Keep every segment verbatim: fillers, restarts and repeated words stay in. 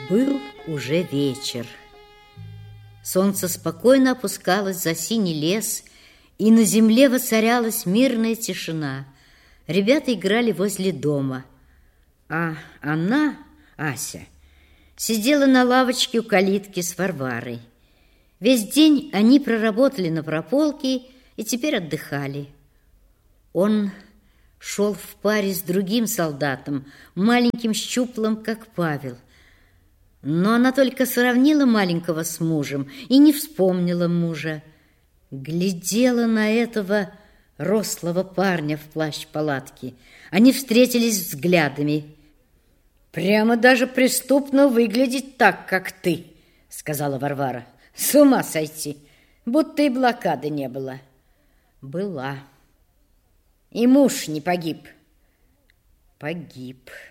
Был уже вечер. Солнце спокойно опускалось за синий лес, и на земле воцарялась мирная тишина. Ребята играли возле дома, а она, Ася, сидела на лавочке у калитки с Варварой. Весь день они проработали на прополке и теперь отдыхали. Он шел в паре с другим солдатом, маленьким щуплым, как Павел. Но она только сравнила маленького с мужем и не вспомнила мужа. Глядела на этого рослого парня в плащ-палатке. Они встретились взглядами. «Прямо даже преступно выглядеть так, как ты», — сказала Варвара. «С ума сойти, будто и блокады не было». «Была». «И муж не погиб?» «Погиб».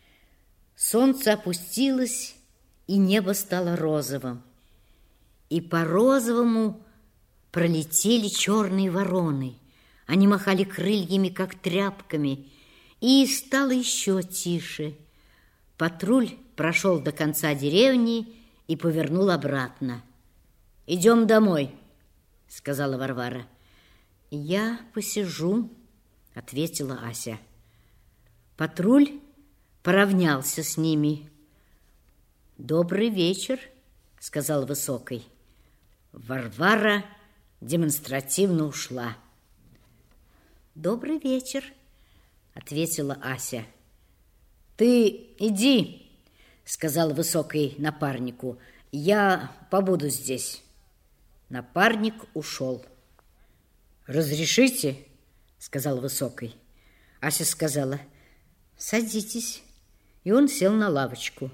Солнце опустилось, и небо стало розовым. И по розовому пролетели черные вороны. Они махали крыльями, как тряпками, и стало еще тише. Патруль прошел до конца деревни и повернул обратно. «Идем домой», — сказала Варвара. «Я посижу», — ответила Ася. Патруль поравнялся с ними. «Добрый вечер», — сказал Высокий. Варвара демонстративно ушла. «Добрый вечер», — ответила Ася. «Ты иди», — сказал Высокий напарнику. «Я побуду здесь». Напарник ушел. «Разрешите?» — сказал Высокий. Ася сказала: «Садитесь». И он сел на лавочку.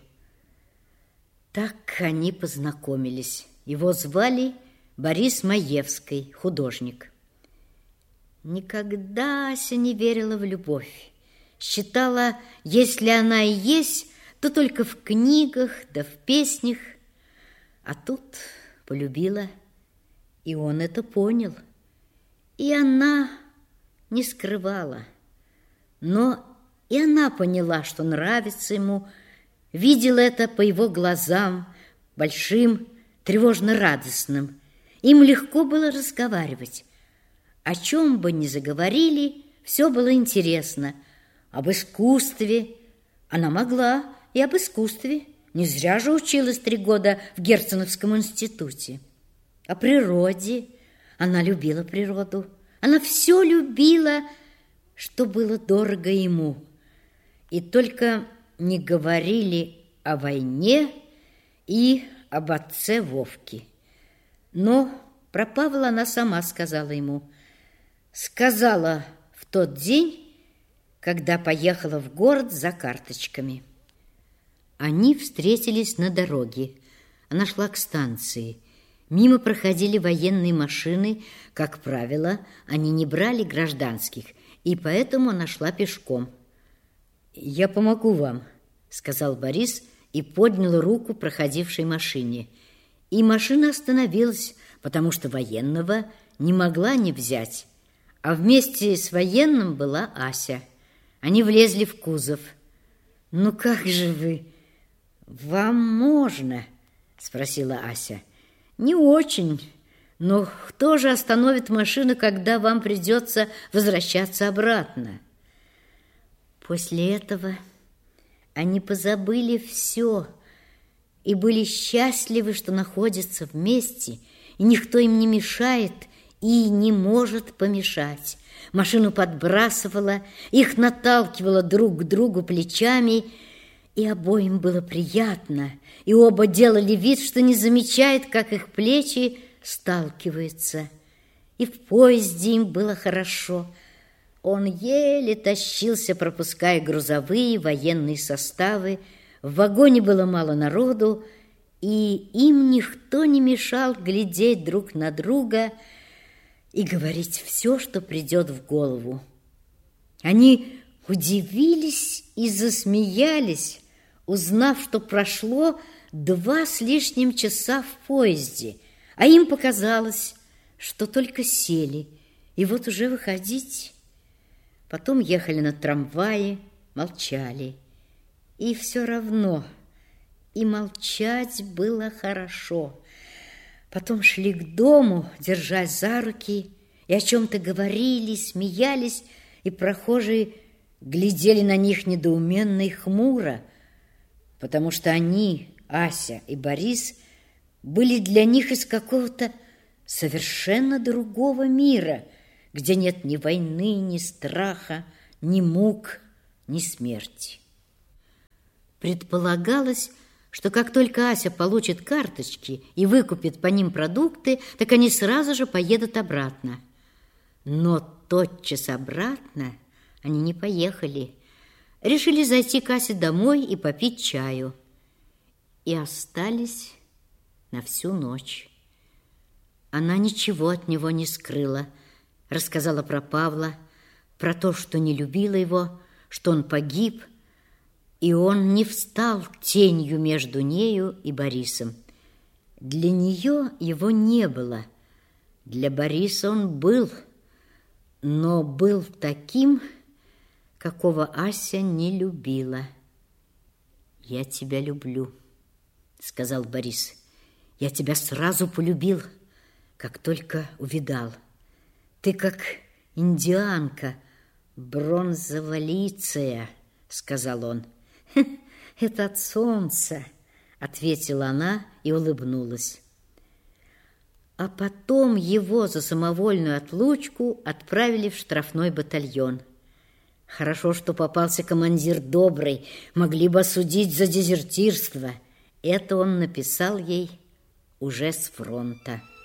Так они познакомились. Его звали Борис Маевский, художник. Никогда Ася не верила в любовь. Считала, если она и есть, то только в книгах да в песнях. А тут полюбила, и он это понял. И она не скрывала. Но и она поняла, что нравится ему, видела это по его глазам, большим, тревожно-радостным. Им легко было разговаривать. О чем бы ни заговорили, все было интересно. Об искусстве она могла, и об искусстве. Не зря же училась три года в Герценовском институте. О природе. Она любила природу. Она все любила, что было дорого ему. И только не говорили о войне и об отце Вовке. Но про Павла она сама сказала ему. Сказала в тот день, когда поехала в город за карточками. Они встретились на дороге. Она шла к станции. Мимо проходили военные машины. Как правило, они не брали гражданских, и поэтому она шла пешком. «Я помогу вам», — сказал Борис и поднял руку проходившей машине. И машина остановилась, потому что военного не могла не взять. А вместе с военным была Ася. Они влезли в кузов. «Ну как же вы? Вам можно?» — спросила Ася. «Не очень, но кто же остановит машину, когда вам придется возвращаться обратно?» После этого они позабыли все и были счастливы, что находятся вместе, и никто им не мешает и не может помешать. Машину подбрасывала, их наталкивала друг к другу плечами, и обоим было приятно, и оба делали вид, что не замечают, как их плечи сталкиваются. И в поезде им было хорошо. Он еле тащился, пропуская грузовые военные составы. В вагоне было мало народу, и им никто не мешал глядеть друг на друга и говорить все, что придет в голову. Они удивились и засмеялись, узнав, что прошло два с лишним часа в поезде, а им показалось, что только сели, и вот уже выходить. Потом ехали на трамвае, молчали. И все равно и молчать было хорошо. Потом шли к дому, держась за руки, и о чем-то говорили, смеялись, и прохожие глядели на них недоуменно и хмуро, потому что они, Ася и Борис, были для них из какого-то совершенно другого мира, где нет ни войны, ни страха, ни мук, ни смерти. Предполагалось, что как только Ася получит карточки и выкупит по ним продукты, так они сразу же поедут обратно. Но тотчас обратно они не поехали. Решили зайти к Асе домой и попить чаю. И остались на всю ночь. Она ничего от него не скрыла. Рассказала про Павла, про то, что не любила его, что он погиб, и он не встал тенью между нею и Борисом. Для нее его не было. Для Бориса он был, но был таким, какого Ася не любила. «Я тебя люблю», — сказал Борис. «Я тебя сразу полюбил, как только увидал. Ты как индианка, бронзоволицая», — сказал он. «Это от солнца», — ответила она и улыбнулась. А потом его за самовольную отлучку отправили в штрафной батальон. Хорошо, что попался командир добрый, могли бы осудить за дезертирство. Это он написал ей уже с фронта.